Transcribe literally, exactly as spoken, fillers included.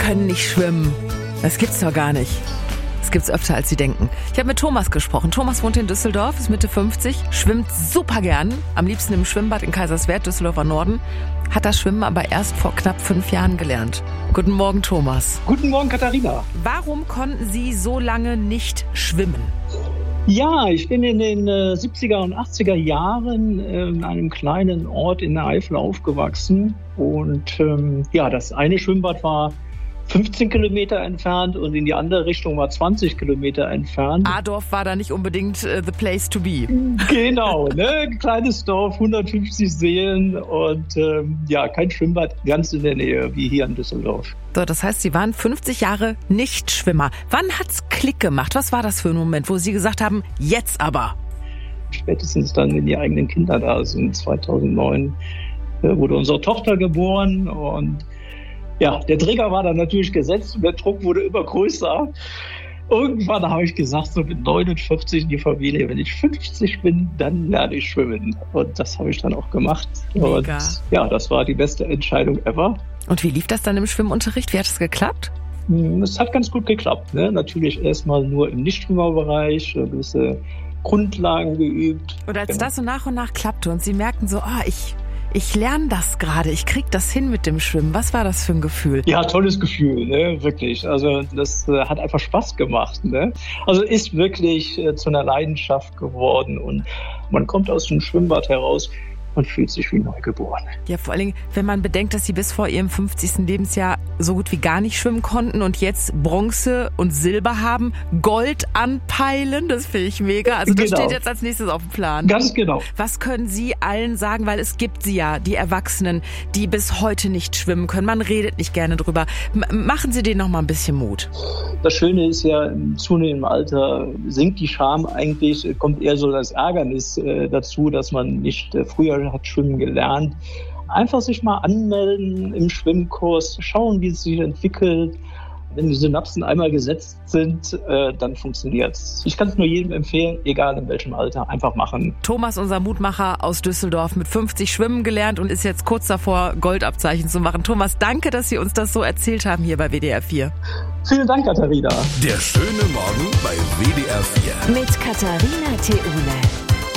können nicht schwimmen. Das gibt's doch gar nicht. Das gibt's öfter, als Sie denken. Ich habe mit Thomas gesprochen. Thomas wohnt in Düsseldorf, ist Mitte fünfzig, schwimmt super gern. Am liebsten im Schwimmbad in Kaiserswerth, Düsseldorfer Norden. Hat das Schwimmen aber erst vor knapp fünf Jahren gelernt. Guten Morgen, Thomas. Guten Morgen, Katharina. Warum konnten Sie so lange nicht schwimmen? Ja, ich bin in den äh, siebziger und achtziger Jahren äh, in einem kleinen Ort in der Eifel aufgewachsen. Und ähm, ja, das eine Schwimmbad war fünfzehn Kilometer entfernt und in die andere Richtung war zwanzig Kilometer entfernt. Adorf war da nicht unbedingt uh, the place to be. Genau, ne? Kleines Dorf, hundertfünfzig Seelen und ähm, ja, kein Schwimmbad ganz in der Nähe wie hier in Düsseldorf. So, das heißt, Sie waren fünfzig Jahre Nichtschwimmer. Wann hat's Klick gemacht? Was war das für ein Moment, wo Sie gesagt haben, jetzt aber? Spätestens dann, wenn die eigenen Kinder da sind. zweitausendneun äh, wurde unsere Tochter geboren und ja, der Trigger war dann natürlich gesetzt und der Druck wurde immer größer. Irgendwann habe ich gesagt, so mit neunundvierzig in die Familie, wenn ich fünfzig bin, dann lerne ich schwimmen. Und das habe ich dann auch gemacht. Mega. Und ja, das war die beste Entscheidung ever. Und wie lief das dann im Schwimmunterricht? Wie hat es geklappt? Es hat ganz gut geklappt. Ne? Natürlich erstmal nur im Nichtschwimmerbereich, gewisse Grundlagen geübt. Und als genau. das so nach und nach klappte und Sie merkten so, ah, ich... Ich lerne das gerade, ich krieg das hin mit dem Schwimmen. Was war das für ein Gefühl? Ja, tolles Gefühl, ne? Wirklich. Also das äh, hat einfach Spaß gemacht. Ne? Also ist wirklich äh, zu einer Leidenschaft geworden und man kommt aus dem Schwimmbad heraus und fühlt sich wie neugeboren. Ja, vor allen Dingen, wenn man bedenkt, dass Sie bis vor Ihrem fünfzigsten Lebensjahr so gut wie gar nicht schwimmen konnten und jetzt Bronze und Silber haben, Gold anpeilen, das finde ich mega. Also das genau. steht jetzt als nächstes auf dem Plan. Ganz genau. Was können Sie allen sagen, weil es gibt sie ja, die Erwachsenen, die bis heute nicht schwimmen können. Man redet nicht gerne drüber. M- machen Sie denen noch mal ein bisschen Mut. Das Schöne ist ja, im zunehmenden Alter sinkt die Scham eigentlich, kommt eher so das Ärgernis äh, dazu, dass man nicht äh, früher hat schwimmen gelernt. Einfach sich mal anmelden im Schwimmkurs, schauen, wie es sich entwickelt. Wenn die Synapsen einmal gesetzt sind, äh, dann funktioniert's. Ich kann es nur jedem empfehlen, egal in welchem Alter, einfach machen. Thomas, unser Mutmacher aus Düsseldorf, mit fünfzig schwimmen gelernt und ist jetzt kurz davor, Goldabzeichen zu machen. Thomas, danke, dass Sie uns das so erzählt haben hier bei W D R vier. Vielen Dank, Katharina. Der schöne Morgen bei W D R vier. Mit Katharina Theune.